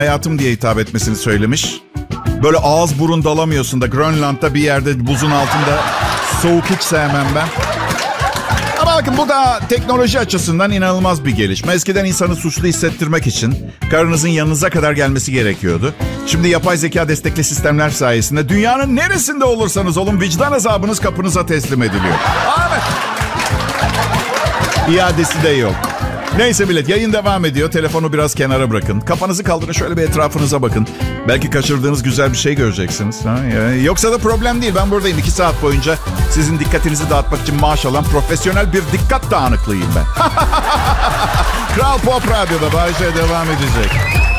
hayatım diye hitap etmesini söylemiş. Böyle ağız burun dalamıyorsun da Grönland'da bir yerde buzun altında, soğuk hiç sevmem ben. Ama bakın bu da teknoloji açısından inanılmaz bir gelişme. Eskiden insanı suçlu hissettirmek için karınızın yanınıza kadar gelmesi gerekiyordu. Şimdi yapay zeka destekli sistemler sayesinde dünyanın neresinde olursanız olun vicdan azabınız kapınıza teslim ediliyor. Evet. İadesi de yok. Neyse millet, yayın devam ediyor. Telefonu biraz kenara bırakın. Kafanızı kaldırın, şöyle bir etrafınıza bakın. Belki kaçırdığınız güzel bir şey göreceksiniz. Yoksa da problem değil. Ben buradayım 2 saat boyunca. Sizin dikkatinizi dağıtmak için maaş alan profesyonel bir dikkat dağınıklığıyım ben. Kral Pop Radyo'da Bay J devam edecek.